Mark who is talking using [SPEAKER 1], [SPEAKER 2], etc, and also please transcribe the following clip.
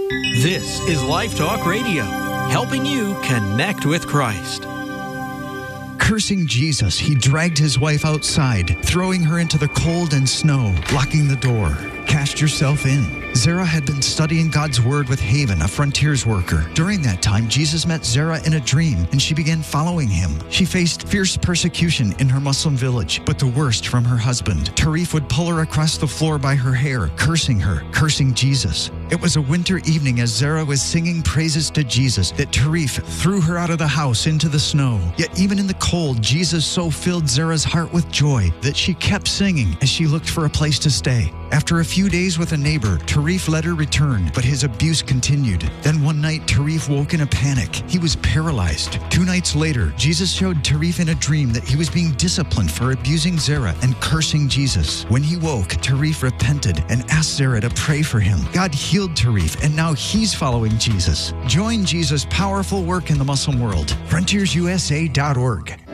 [SPEAKER 1] This is Life Talk Radio, helping you connect with Christ.
[SPEAKER 2] Cursing Jesus, he dragged his wife outside, throwing her into the cold and snow, locking the door. Cast yourself in. Zerah had been studying God's Word with Haven, a frontiers worker. During that time, Jesus met Zerah in a dream, and she began following him. She faced fierce persecution in her Muslim village, but the worst from her husband. Tarif would pull her across the floor by her hair, cursing Jesus. It was a winter evening as Zerah was singing praises to Jesus that Tarif threw her out of the house into the snow. Yet even in the cold, Jesus so filled Zerah's heart with joy that she kept singing as she looked for a place to stay. After a few days with a neighbor, Tarif let her return, but his abuse continued. Then one night, Tarif woke in a panic. He was paralyzed. 2 nights later, Jesus showed Tarif in a dream that he was being disciplined for abusing Zerah and cursing Jesus. When he woke, Tarif repented and asked Zerah to pray for him. God healed Tarif, and now he's following Jesus. Join Jesus' powerful work in the Muslim world. FrontiersUSA.org.